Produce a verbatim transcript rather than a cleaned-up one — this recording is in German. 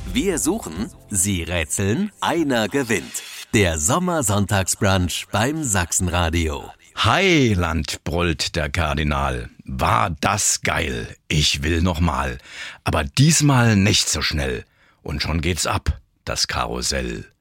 Wir suchen, Sie rätseln, einer gewinnt. Der Sommersonntagsbrunch beim Sachsenradio. Heiland, brüllt der Kardinal. War das geil. Ich will noch mal. Aber diesmal nicht so schnell. Und schon geht's ab, das Karussell.